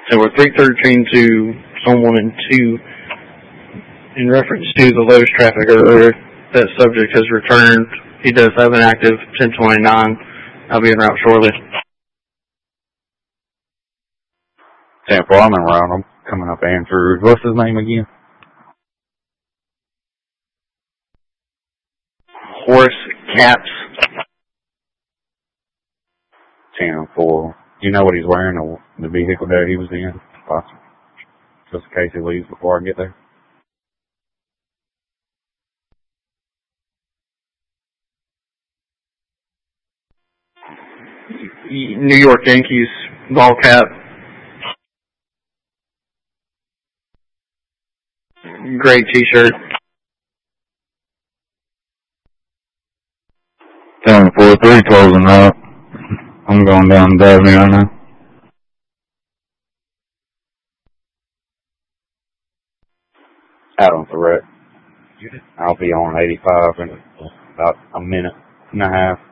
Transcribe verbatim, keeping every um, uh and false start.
So we're three thirteen to someone and two in reference to the Lowe's traffic earlier. That subject has returned. He does have an active ten twenty-nine. I'll be en route shortly. ten four, I'm en route. I'm coming up Andrews. What's his name again? Horace Caps. ten four. Do you know what he's wearing or the vehicle that he was in? Possibly. Just in case he leaves before I get there. New York Yankees ball cap. Gray t-shirt. ten four, three closing up. I'm going down to Dabney right now. Out on the wreck. I'll be on eighty-five in about a minute and a half.